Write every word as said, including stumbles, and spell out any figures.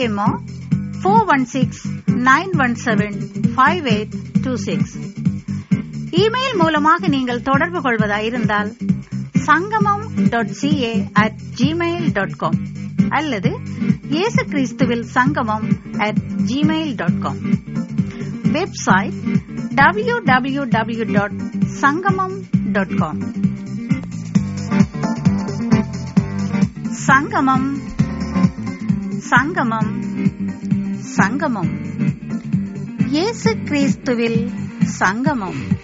MO four one six nine one seven five eight two six. Email மூலமாக நீங்கள் தொடர்பு கொள்வதாயிருந்தால் சங்கமம் dot CA at Gmail dot com அல்லது இயேசு கிறிஸ்துவில் சங்கமம் at Gmail dot com. Website W W W dot சங்கமம் டாட் காம். சங்கமம் சங்கமம் சங்கமம் இயேசு கிறிஸ்துவில் சங்கமம்.